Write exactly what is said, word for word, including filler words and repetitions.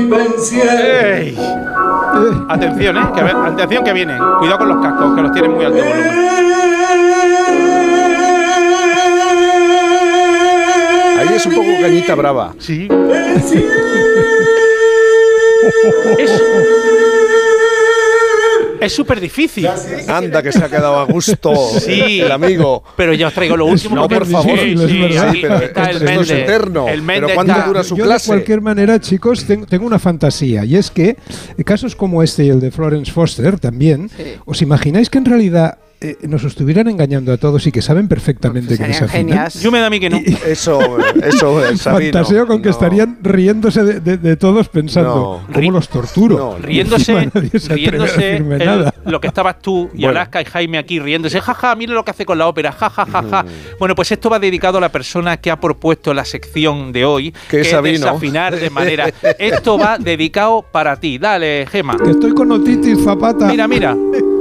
Ey. Atención, eh, que, atención que vienen. Cuidado con los cascos, que los tienen muy alto volumen. Ahí es un poco Cañita Brava. Sí. Es es súper difícil. Anda, que se ha quedado a gusto sí, el amigo. Pero ya os traigo lo último. No, por favor. Sí, sí, sí, sí, pero está esto, el esto es eterno. El pero ¿cuánto está? dura su Yo clase? De cualquier manera, chicos, tengo, tengo una fantasía. Y es que casos como este y el de Florence Foster también, sí. ¿Os imagináis que en realidad Eh, nos estuvieran engañando a todos y que saben perfectamente que desafinan? Yo me da a mí que no. Y, eso, eso es fantaseo con que no. estarían riéndose de, de, de todos pensando no. cómo los torturo. No, riéndose, riéndose el, lo que estabas tú y bueno. Alaska y Jaime aquí riéndose. Jaja, ja, mira lo que hace con la ópera. Jajajaja. Ja, ja, ja. mm. Bueno, pues esto va dedicado a la persona que ha propuesto la sección de hoy, que, que es desafinar de manera. Esto va dedicado para ti. Dale, Gema. Que estoy con otitis, Zapata. Mira, mira.